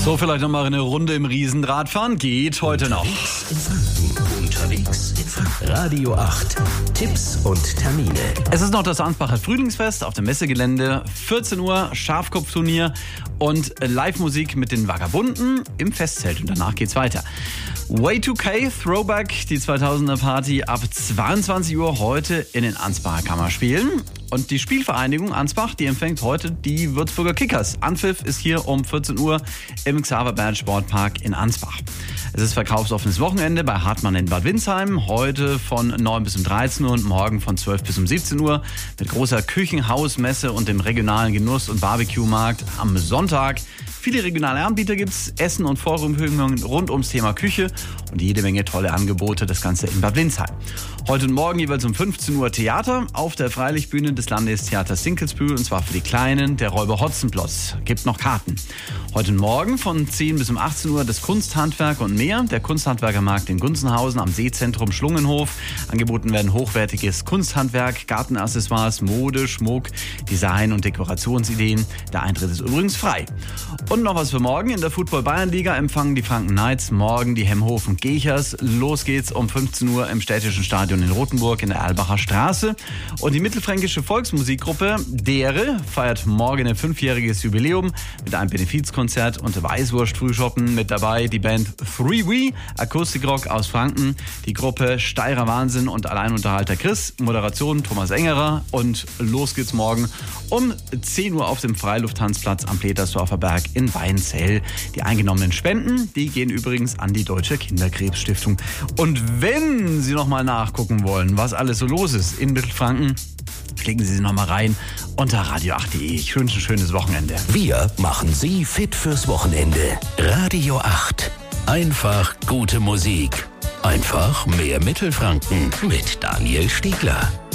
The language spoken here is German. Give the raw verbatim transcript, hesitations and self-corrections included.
So, vielleicht noch mal eine Runde im Riesenradfahren. Geht heute noch. Unterwegs in Franken. Unterwegs in Franken. Radio acht. Tipps und Termine. Es ist noch das Ansbacher Frühlingsfest auf dem Messegelände. vierzehn Uhr, Schafkopfturnier und Live-Musik mit den Vagabunden im Festzelt. Und danach geht's weiter. Y zwei K Throwback, die zweitausender Party ab zweiundzwanzig Uhr heute in den Ansbacher Kammerspielen. Und die Spielvereinigung Ansbach, die empfängt heute die Würzburger Kickers. Anpfiff ist hier um vierzehn Uhr im Xaver-Bert Sportpark in Ansbach. Es ist verkaufsoffenes Wochenende bei Hartmann in Bad Windsheim. Heute von neun bis um dreizehn Uhr und morgen von zwölf bis um siebzehn Uhr mit großer Küchenhausmesse und dem regionalen Genuss- und Barbecue-Markt am Sonntag. Viele regionale Anbieter gibt's, Essen und Vorführungen rund ums Thema Küche und jede Menge tolle Angebote, das Ganze in Bad Windsheim. Heute und morgen jeweils um fünfzehn Uhr Theater auf der Freilichtbühne des Landestheaters Sinkelsbühl, und zwar für die Kleinen, der Räuber Hotzenplotz. Gibt noch Karten. Heute und morgen von zehn bis um achtzehn Uhr das Kunsthandwerk und mehr, der Kunsthandwerkermarkt in Gunzenhausen am Seezentrum Schlungenhof. Angeboten werden hochwertiges Kunsthandwerk, Gartenaccessoires, Mode, Schmuck, Design- und Dekorationsideen. Der Eintritt ist übrigens frei. Und noch was für morgen. In der Football-Bayern-Liga empfangen die Franken Knights morgen die Hemhofen Gechers. Los geht's um fünfzehn Uhr im Städtischen Stadion in Rothenburg in der Erlbacher Straße. Und die mittelfränkische Volksmusikgruppe Dere feiert morgen ein fünfjähriges Jubiläum mit einem Benefizkonzert und Weißwurst-Frühschoppen. Mit dabei die Band Three We, Akustikrock aus Franken, die Gruppe Steirer Wahnsinn und Alleinunterhalter Chris, Moderation Thomas Engerer. Und los geht's morgen um zehn Uhr auf dem Freilufttanzplatz am Petersdorfer Berg in Weinzell. Die eingenommenen Spenden, die gehen übrigens an die Deutsche Kinderkrebsstiftung. Und wenn Sie noch mal nachgucken wollen, was alles so los ist in Mittelfranken, klicken Sie sich noch mal rein unter radio acht punkt de. Ich wünsche ein schönes Wochenende. Wir machen Sie fit fürs Wochenende. Radio acht. Einfach gute Musik. Einfach mehr Mittelfranken mit Daniel Stiegler.